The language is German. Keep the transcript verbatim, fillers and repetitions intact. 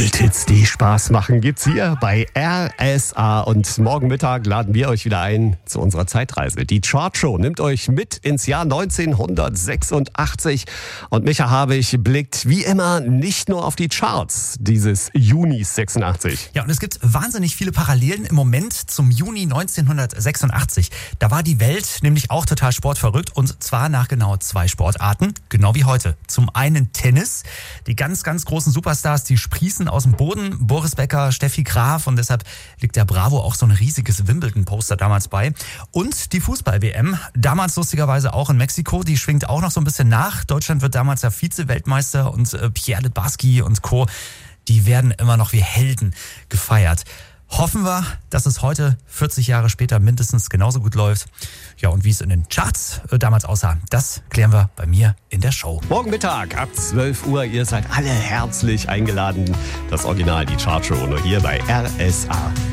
Kulthits, die Spaß machen, gibt's hier bei R S A. Und morgen Mittag laden wir euch wieder ein zu unserer Zeitreise. Die Chartshow nimmt euch mit ins Jahr neunzehnhundertsechsundachtzig. Und Micha Habich blickt wie immer nicht nur auf die Charts dieses Junis sechsundachtzig. Ja, und es gibt wahnsinnig viele Parallelen im Moment zum Juni neunzehnhundertsechsundachtzig. Da war die Welt nämlich auch total sportverrückt, und zwar nach genau zwei Sportarten, genau wie heute. Zum einen Tennis. Die ganz, ganz großen Superstars, die sprießen aus dem Boden. Boris Becker, Steffi Graf, und deshalb liegt der Bravo auch so ein riesiges Wimbledon-Poster damals bei. Und die Fußball-W M, damals lustigerweise auch in Mexiko, die schwingt auch noch so ein bisschen nach. Deutschland wird damals ja Vize-Weltmeister, und äh, Pierre Littbarski und Co., die werden immer noch wie Helden gefeiert. Hoffen wir, dass es heute, vierzig Jahre später, mindestens genauso gut läuft. Ja, und wie es in den Charts äh, damals aussah, das klären wir bei mir in der Show. Morgen Mittag ab zwölf Uhr. Ihr seid alle herzlich eingeladen. Das Original, die Chartshow, nur hier bei R S A.